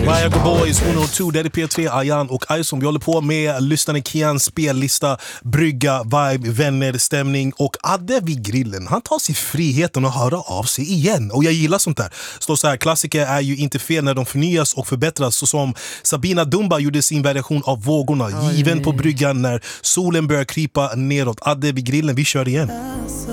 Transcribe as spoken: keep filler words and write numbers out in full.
Viagra Boys, ett och två, där är P tre, Ayan och Ison. Vi håller på med lyssnaren Kians spellista, brygga, vibe, vänner, stämning. Och Adde vid grillen, han tar sig friheten att höra av sig igen. Och jag gillar sånt där. Står så här, klassiker är ju inte fel när de förnyas och förbättras. Så som Sabina Dumba gjorde sin version av Vågorna, given på bryggan när solen börjar krypa neråt. Adde vid grillen, vi kör igen.